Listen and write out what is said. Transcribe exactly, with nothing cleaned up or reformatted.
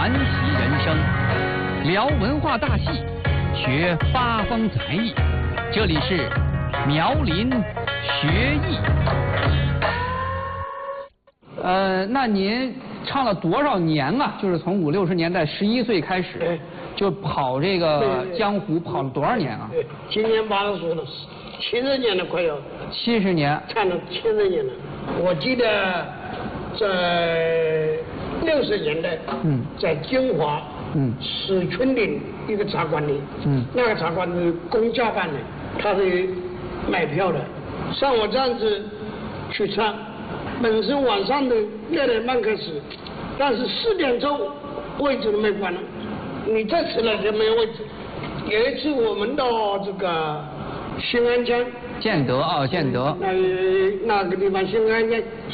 传奇人生，聊文化大戏，学八方才艺。这里是苗林学艺。呃，那您唱了多少年啊？就是从五六十年代十一岁开始，就跑这个江湖，跑了多少年啊？ 对，今年八十岁了，七十年了，快要。 七十年。 唱了七十年了。我记得在六十年代，嗯，在金华，嗯，史春岭一个茶馆里，嗯，那个茶馆是公家办的，他是买票的，上我站子去唱。本身晚上的六点半开始，但是四点钟位置都没关了，你再迟来就没有位置。有一次我们到这个新安江， 建德啊，建德， 那那个地方新安江